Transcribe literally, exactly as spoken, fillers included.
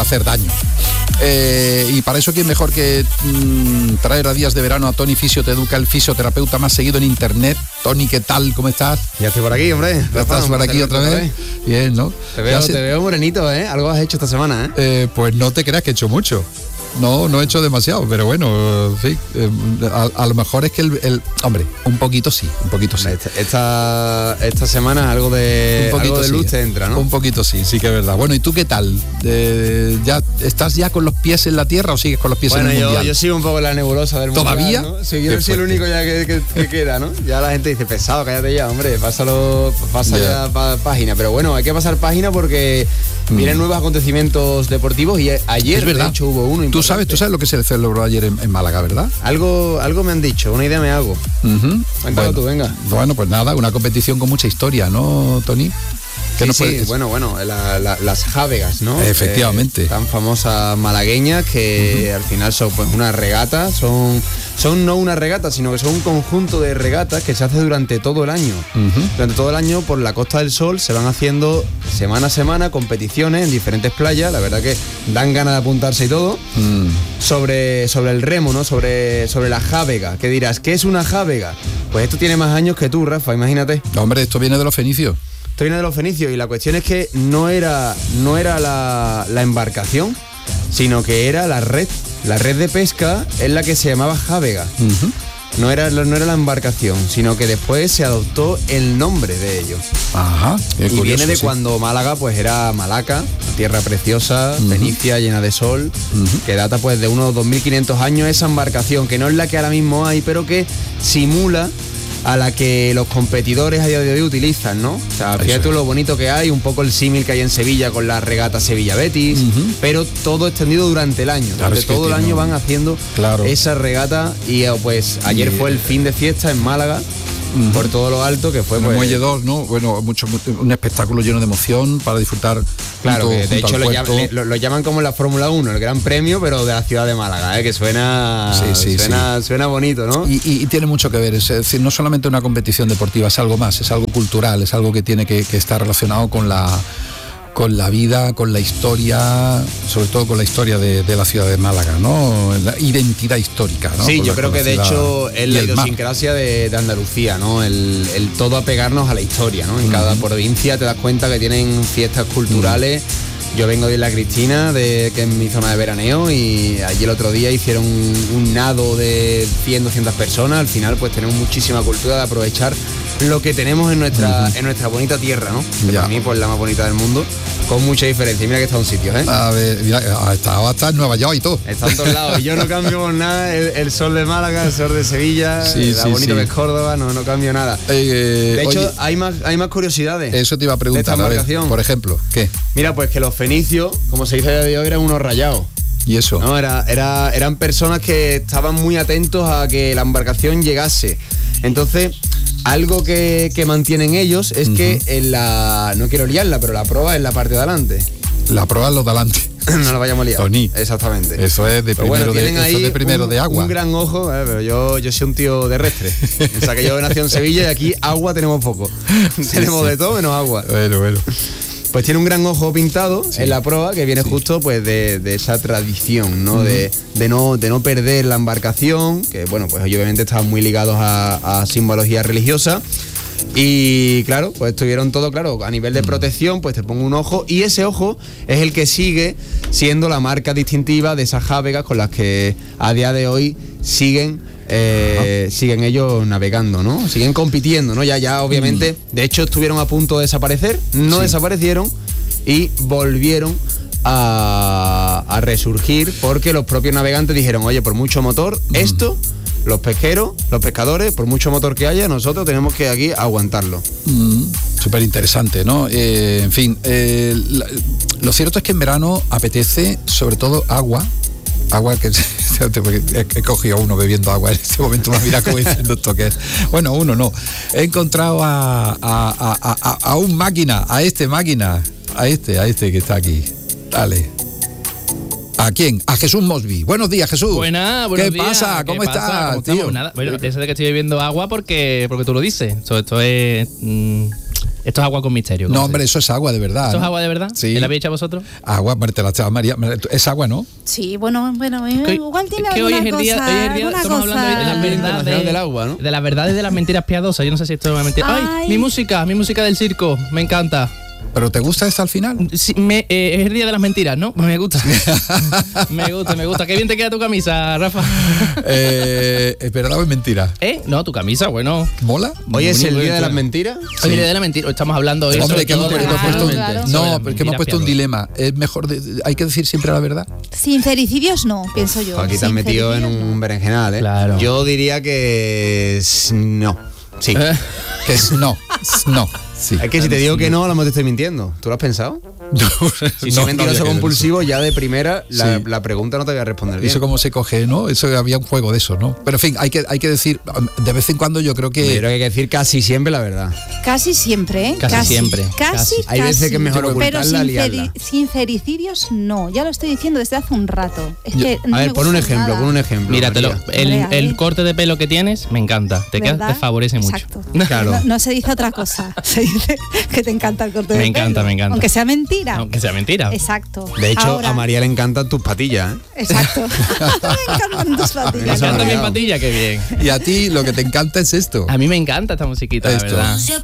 hacer daño. Eh, y para eso, ¿quién mejor que mmm, traer a Días de Verano a Tony Fisio Te Educa, el fisioterapeuta más seguido en internet? Tony, ¿qué tal? ¿Cómo estás? Ya estoy por aquí, hombre. ¿Ya estás por aquí otra vez? vez? Bien, ¿no? Te veo, se... te veo morenito, ¿eh? Algo has hecho esta semana, ¿eh? eh pues no te creas que he hecho mucho. No, no he hecho demasiado, pero bueno, sí, eh, a, a lo mejor es que el, el... Hombre, un poquito sí, un poquito sí. Esta, esta semana algo de, un algo de luz sí, te entra, ¿no? Un poquito sí, sí que es verdad. Bueno, ¿y tú qué tal? Eh, ¿ya ¿Estás ya con los pies en la tierra o sigues con los pies bueno, en el yo, mundial? Yo sigo un poco en la nebulosa del ¿Todavía? mundial, ¿no? Sí, yo no soy el único ya que, que, que queda, ¿no? Ya la gente dice, pesado, cállate ya, hombre, pásalo, pasa yeah. ya pa, página. Pero bueno, hay que pasar página porque mm. vienen nuevos acontecimientos deportivos y ayer, de hecho, hubo uno importante. ¿Tú sabes, tú sabes lo que se celebró ayer en, en Málaga, ¿verdad? Algo, algo me han dicho, una idea me hago. Uh-huh. Cuéntalo bueno, tú, venga. Bueno, pues nada, una competición con mucha historia, ¿no, Tony? Sí, sí, puedes... bueno, bueno, la, la, las Jávegas, ¿no? Efectivamente. Eh, tan famosas malagueñas que uh-huh. al final son pues una regata, son, son no una regata, sino que son un conjunto de regatas que se hace durante todo el año. Uh-huh. Durante todo el año por la Costa del Sol se van haciendo semana a semana competiciones en diferentes playas, la verdad que dan ganas de apuntarse y todo, uh-huh. sobre, sobre el remo, ¿no? Sobre, sobre la Jávega. ¿Qué dirás? ¿Qué es una Jávega? Pues esto tiene más años que tú, Rafa, imagínate. Hombre, esto viene de los fenicios. Esto viene de los fenicios y la cuestión es que no era, no era la, la embarcación, sino que era la red. La red de pesca es la que se llamaba Jávega. Uh-huh. No era, no era la embarcación, sino que después se adoptó el nombre de ellos. Ajá. Qué y curioso, viene de sí. cuando Málaga pues era Malaca, tierra preciosa, uh-huh. Fenicia, llena de sol, uh-huh. que data pues de unos dos mil quinientos años esa embarcación, que no es la que ahora mismo hay, pero que simula a la que los competidores a día de hoy utilizan, ¿no? O sea, fíjate tú lo bonito que hay, un poco el símil que hay en Sevilla con la regata Sevilla-Betis, uh-huh. pero todo extendido durante el año. Claro, durante es que todo el año van haciendo claro. esa regata y pues ayer y... fue el fin de fiesta en Málaga. Uh-huh. Por todo lo alto que fue en pues, el Muelle dos, ¿no? Bueno, mucho, un espectáculo lleno de emoción para disfrutar. Claro, junto, que de hecho lo llaman, lo, lo llaman como la Fórmula uno, el Gran Premio, pero de la ciudad de Málaga, ¿eh? Que suena, sí, sí, suena, sí. suena bonito, ¿no? Y, y, y tiene mucho que ver, es decir, no solamente una competición deportiva, es algo más, es algo cultural, es algo que tiene que, que estar relacionado con la con la vida, con la historia, sobre todo con la historia de, de la ciudad de Málaga, ¿no? La identidad histórica, ¿no? Sí, con yo la, creo que de hecho es la idiosincrasia de, de Andalucía, ¿no? El, el todo apegarnos a la historia, ¿no? En uh-huh. cada provincia te das cuenta que tienen fiestas culturales. Uh-huh. Yo vengo de Isla Cristina, de, que es mi zona de veraneo, y allí el otro día hicieron un, un nado de cien, doscientas personas. Al final pues tenemos muchísima cultura de aprovechar lo que tenemos en nuestra uh-huh. en nuestra bonita tierra, ¿no? Que para mí pues la más bonita del mundo, con mucha diferencia. Y mira que está en sitios, ¿eh? A ver, mira, está hasta en Nueva York y todo. Está en todos lados. Y yo no cambio por nada el, el sol de Málaga, el sol de Sevilla, sí, la sí, bonito sí. que es Córdoba, no, no cambio nada. Eh, de hecho, oye, hay más, hay más curiosidades. Eso te iba a preguntar, de esta embarcación. A ver, por ejemplo, ¿qué? Mira, pues que los fenicios, como se dice a día de hoy, eran unos rayados. ¿Y eso? No, era, era, eran personas que estaban muy atentos a que la embarcación llegase. Entonces, algo que, que mantienen ellos es uh-huh. que en la... No quiero liarla, pero la proa es la parte de adelante. La proa es lo de adelante. No la vayamos a liar. Tony. Exactamente. Eso es de primero, bueno, de, eso es de, primero un, de agua. Un gran ojo, eh, pero yo, yo soy un tío terrestre. O sea, que yo nací en Sevilla y aquí agua tenemos poco. Sí, tenemos sí. de todo menos agua. Bueno, bueno. Pues tiene un gran ojo pintado sí. en la proa que viene sí. justo pues de, de esa tradición, ¿no? Uh-huh. De, de no de no perder la embarcación, que bueno, pues obviamente estaban muy ligados a, a simbología religiosa. Y claro, pues estuvieron todo claro, a nivel de protección, pues te pongo un ojo, y ese ojo es el que sigue siendo la marca distintiva de esas jávegas con las que a día de hoy siguen eh, siguen ellos navegando, ¿no? Siguen compitiendo, ¿no? Ya, ya obviamente, de hecho estuvieron a punto de desaparecer, no sí. desaparecieron y volvieron a, a resurgir porque los propios navegantes dijeron, oye, por mucho motor, mm. esto... Los pesqueros, los pescadores, por mucho motor que haya, nosotros tenemos que aquí aguantarlo. Mm, súper interesante, ¿no? Eh, en fin, eh, la, lo cierto es que en verano apetece sobre todo agua. Agua que he, he cogido a uno bebiendo agua en este momento, me mira como diciendo esto que es. Bueno, uno no. He encontrado a, a, a, a, a un máquina, a este máquina, a este, a este que está aquí. Dale. ¿A quién? A Jesús Mosby. Buenos días, Jesús. Buenas, buenos ¿Qué días. pasa? ¿Cómo ¿Qué estás, pasa? ¿Cómo tío? Nada. Bueno, de eso de que estoy bebiendo agua porque, porque tú lo dices. Sobre esto es... Mmm, Esto es agua con misterio. No, ¿cómo hombre, se eso es agua de verdad. ¿Esto ¿no? es agua de verdad? Sí. ¿La habéis echado vosotros? Agua, bueno, te la echaba María. Es agua, ¿no? Sí, bueno, bueno, eh, Que- igual tiene que hoy alguna es el día, cosa, hoy es el día, alguna estamos cosa. hablando hoy de la Día verdad Internacional de, del agua, ¿no? de las verdades de las mentiras piadosas. Yo no sé si esto es una mentira. Ay, Ay. mi música, mi música del circo, me encanta. ¿Pero te gusta esta al final? Sí, me, eh, es el día de las mentiras, ¿no? Me gusta. me gusta, me gusta. Qué bien te queda tu camisa, Rafa. eh, ¿Es verdad o es mentira? ¿Eh? No, tu camisa, bueno. ¿Mola? Hoy es Muy el día bien, de las claro. mentiras. Hoy es el día de la mentira. Estamos hablando hoy Hombre, sobre que hemos, todo que hemos Claro, puesto, claro. sobre no, las pero que hemos mentiras puesto un piadosas. dilema. Es mejor, de- hay que decir siempre la verdad. Sincericidios no, pienso yo. Aquí te has metido en Sincericidios un no. berenjenal, ¿eh? Claro. Yo diría que s- no. Sí. Eh, Que es no, es no. Sí. Es que si te digo que no, a lo mejor te estoy mintiendo. ¿Tú lo has pensado? Si No, soy no mentiroso había que compulsivo, ya de primera la, Sí. la pregunta no te voy a responder bien. Eso cómo se coge, ¿no? Eso había un juego de eso, ¿no? Pero en fin, hay que, hay que decir, de vez en cuando yo creo Yo creo que... que hay que decir casi siempre la verdad. Casi siempre, ¿eh? Casi siempre, Casi, casi. Hay veces que es mejor Pero ocultarla, sinceri- liarla. sincericidios no, ya lo estoy diciendo desde hace un rato. Es Yo- que no A ver, me pon un gusta ejemplo, nada. pon un ejemplo. Míratelo. María. El, Hombre, a el ver. corte de pelo que tienes, me encanta. Te, queda- ¿Verdad? te favorece mucho. Exacto. Claro. No, no se dice otra cosa. Se dice que te encanta el corte de Me encanta, pelo. me encanta. Aunque sea mentira. Aunque sea mentira. Exacto. De hecho, Ahora- a María le encantan tus patillas, ¿eh? Exacto. me encantan tus Me patillas. Eso encanta ha mi variado. patilla, qué bien. Y a ti lo que te encanta es esto. A mí me encanta esta musiquita, Esto. la verdad.